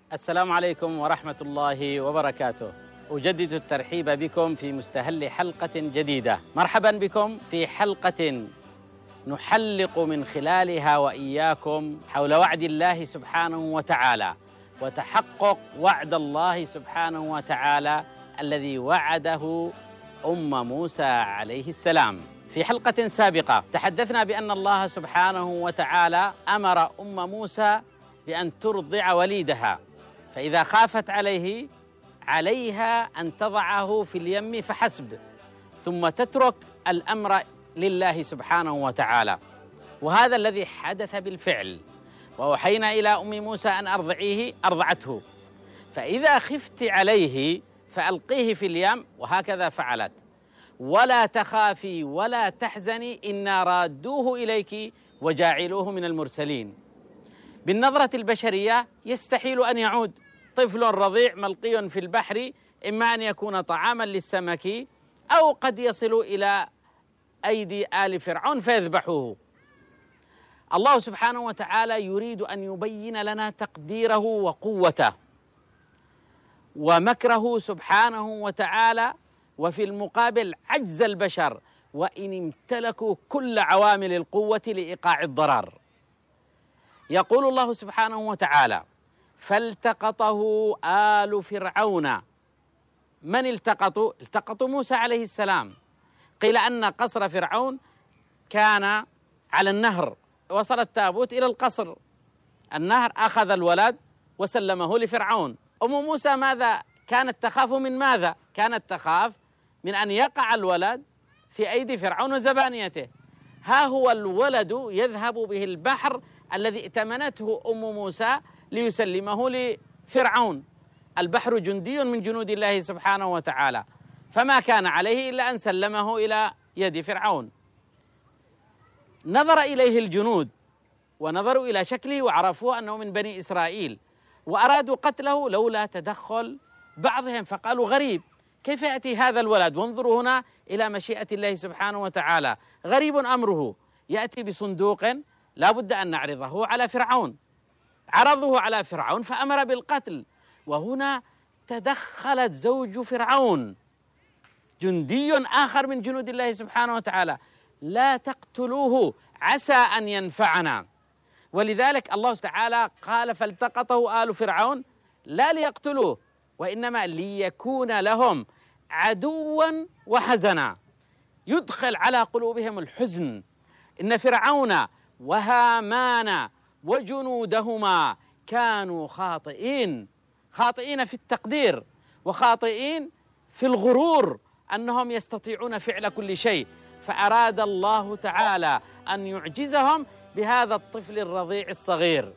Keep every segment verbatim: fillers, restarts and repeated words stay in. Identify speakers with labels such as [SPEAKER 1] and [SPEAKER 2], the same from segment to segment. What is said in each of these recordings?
[SPEAKER 1] السلام عليكم ورحمة الله وبركاته. أجدد الترحيب بكم في مستهل حلقة جديدة. مرحبا بكم في حلقة نحلق من خلالها وإياكم حول وعد الله سبحانه وتعالى وتحقق وعد الله سبحانه وتعالى الذي وعده أم موسى عليه السلام. في حلقة سابقة تحدثنا بأن الله سبحانه وتعالى أمر أم موسى بأن ترضع وليدها، فإذا خافت عليه عليها أن تضعه في اليم فحسب، ثم تترك الأمر لله سبحانه وتعالى. وهذا الذي حدث بالفعل، وأوحينا إلى أم موسى أن أرضعيه، أرضعته. فإذا خفت عليه فألقيه في اليم، وهكذا فعلت. ولا تخافي ولا تحزني إنا رادوه إليك وجاعلوه من المرسلين. بالنظرة البشرية يستحيل أن يعود طفل رضيع ملقي في البحر، إما أن يكون طعاما للسمك أو قد يصل إلى أيدي آل فرعون فيذبحوه. الله سبحانه وتعالى يريد أن يبين لنا تقديره وقوته ومكره سبحانه وتعالى، وفي المقابل عجز البشر وإن امتلكوا كل عوامل القوة لإيقاع الضرر. يقول الله سبحانه وتعالى: فالتقطه آل فرعون. من التقطوا؟ التقطوا موسى عليه السلام. قيل أن قصر فرعون كان على النهر، وصل التابوت إلى القصر، النهر أخذ الولد وسلمه لفرعون. أم موسى ماذا كانت تخاف؟ من ماذا كانت تخاف؟ من أن يقع الولد في أيدي فرعون وزبانيته. ها هو الولد يذهب به البحر الذي ائتمنته أم موسى ليسلمه لفرعون. البحر جندي من جنود الله سبحانه وتعالى، فما كان عليه إلا أن سلمه إلى يد فرعون. نظر إليه الجنود ونظروا إلى شكله وعرفوا أنه من بني إسرائيل، وأرادوا قتله لولا تدخل بعضهم، فقالوا: غريب، كيف يأتي هذا الولد؟ وانظروا هنا إلى مشيئة الله سبحانه وتعالى، غريب أمره، يأتي بصندوق لا بد أن نعرضه على فرعون. عرضه على فرعون فأمر بالقتل. وهنا تدخلت زوج فرعون، جندي آخر من جنود الله سبحانه وتعالى: لا تقتلوه عسى أن ينفعنا. ولذلك الله تعالى قال: فالتقطه آل فرعون، لا ليقتلوه، وإنما ليكون لهم عدوا وحزنا، يدخل على قلوبهم الحزن. إن فرعون وهامان وجنودهما كانوا خاطئين، خاطئين في التقدير وخاطئين في الغرور أنهم يستطيعون فعل كل شيء، فأراد الله تعالى أن يعجزهم بهذا الطفل الرضيع الصغير.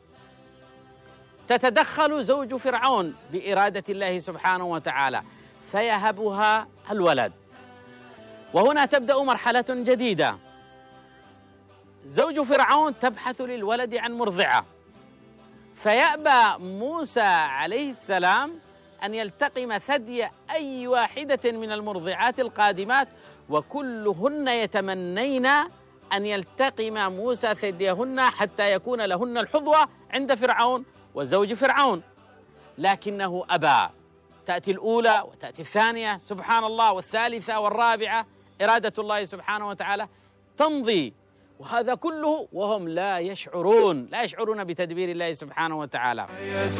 [SPEAKER 1] تتدخل زوج فرعون بإرادة الله سبحانه وتعالى فيهبها الولد. وهنا تبدأ مرحلة جديدة. زوج فرعون تبحث للولد عن مرضعة، فيأبى موسى عليه السلام أن يلتقم ثدي أي واحدة من المرضعات القادمات، وكلهن يتمنين أن يلتقم موسى ثديهن حتى يكون لهن الحظوة عند فرعون وزوج فرعون، لكنه أبى. تأتي الأولى وتأتي الثانية سبحان الله، والثالثة والرابعة، إرادة الله سبحانه وتعالى تمضي، وهذا كله وهم لا يشعرون لا يشعرون بتدبير الله سبحانه وتعالى.